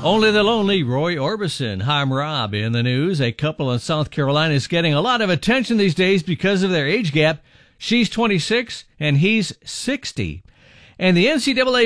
Only the lonely Roy Orbison. Hi, I'm Rob. In the news, a couple in South Carolina is getting a lot of attention these days because of their age gap. She's 26 and he's 60. And the NCAA